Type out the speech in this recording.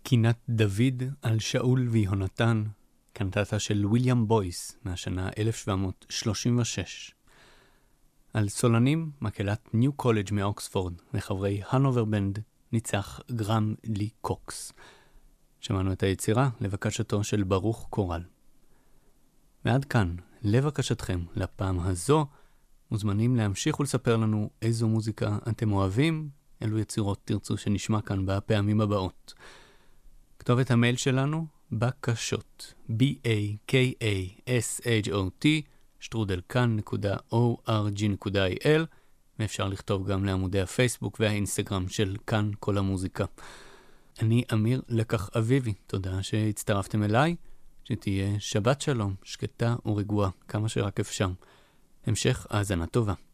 קינת דוד על שאול ויהונתן, קנטטה של וויליאם בויס מהשנה 1736. על סולנים, מקהלת ניו קולג' מאוקספורד וחברי הנובר בנד ניצח גרם לי קוקס. שמענו את היצירה לבקשתו של ברוך קורל. ועד כאן, לבקשתכם לפעם הזו, מוזמנים להמשיך ולספר לנו איזו מוזיקה אתם אוהבים, אילו יצירות תרצו שנשמע כאן בפעמים הבאות. כתובת המייל שלנו, בקשות, bakashot@kan.org.il, ואפשר לכתוב גם לעמודי הפייסבוק והאינסטגרם של כאן כל המוזיקה. אני אמיר לקח אביבי, תודה שהצטרפתם אליי, שתהיה שבת שלום, שקטה ורגועה, כמה שרק אפשר. המשך האזנה טובה.